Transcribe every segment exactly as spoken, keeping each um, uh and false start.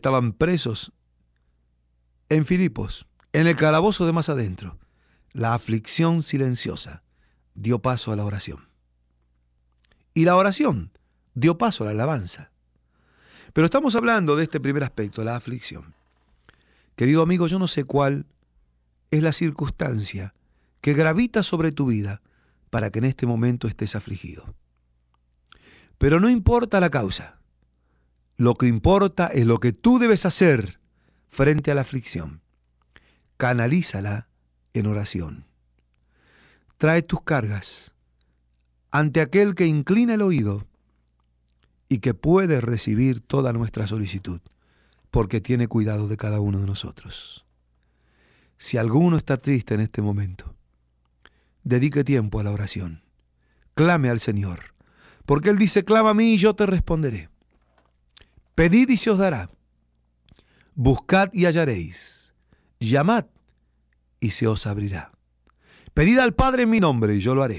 estaban presos en Filipos, en el calabozo de más adentro, la aflicción silenciosa dio paso a la oración. Y la oración dio paso a la alabanza. Pero estamos hablando de este primer aspecto, la aflicción. Querido amigo, yo no sé cuál es la circunstancia que gravita sobre tu vida para que en este momento estés afligido. Pero no importa la causa. Lo que importa es lo que tú debes hacer frente a la aflicción. Canalízala en oración. Trae tus cargas ante aquel que inclina el oído y que puede recibir toda nuestra solicitud, porque tiene cuidado de cada uno de nosotros. Si alguno está triste en este momento, dedique tiempo a la oración. Clame al Señor, porque Él dice, clama a mí y yo te responderé. Pedid y se os dará. Buscad y hallaréis. Llamad y se os abrirá. Pedid al Padre en mi nombre y yo lo haré.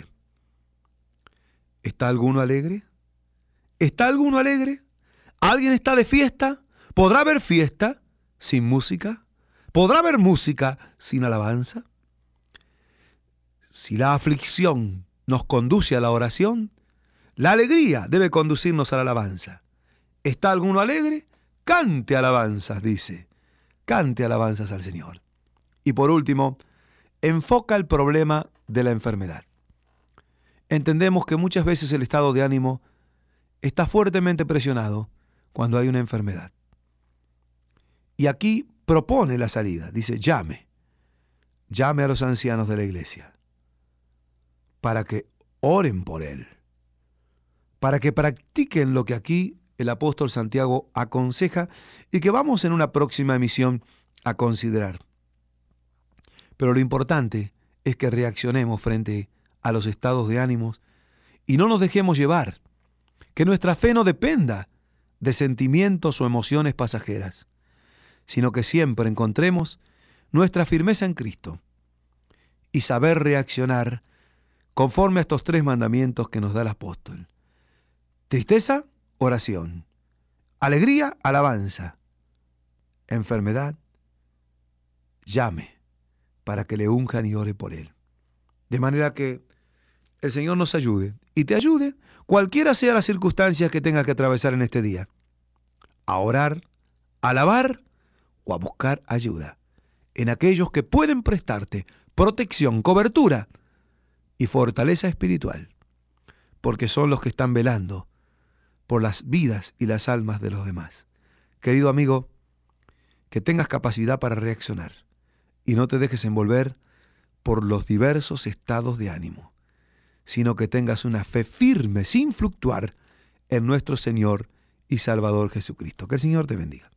¿Está alguno alegre? ¿Está alguno alegre? ¿Alguien está de fiesta? ¿Podrá haber fiesta sin música? ¿Podrá haber música sin alabanza? Si la aflicción nos conduce a la oración, la alegría debe conducirnos a la alabanza. ¿Está alguno alegre? Cante alabanzas, dice. Cante alabanzas al Señor. Y por último, enfoca el problema de la enfermedad. Entendemos que muchas veces el estado de ánimo está fuertemente presionado cuando hay una enfermedad. Y aquí propone la salida. Dice, llame. Llame a los ancianos de la iglesia para que oren por él, para que practiquen lo que aquí el apóstol Santiago aconseja y que vamos en una próxima emisión a considerar. Pero lo importante es que reaccionemos frente a los estados de ánimos y no nos dejemos llevar, que nuestra fe no dependa de sentimientos o emociones pasajeras, sino que siempre encontremos nuestra firmeza en Cristo y saber reaccionar conforme a estos tres mandamientos que nos da el apóstol. Tristeza, oración. Alegría, alabanza. Enfermedad, llame para que le unjan y ore por él. De manera que el Señor nos ayude y te ayude, cualquiera sea las circunstancias que tengas que atravesar en este día, a orar, a alabar o a buscar ayuda en aquellos que pueden prestarte protección, cobertura y fortaleza espiritual, porque son los que están velando por las vidas y las almas de los demás. Querido amigo, que tengas capacidad para reaccionar y no te dejes envolver por los diversos estados de ánimo, sino que tengas una fe firme, sin fluctuar, en nuestro Señor y Salvador Jesucristo. Que el Señor te bendiga.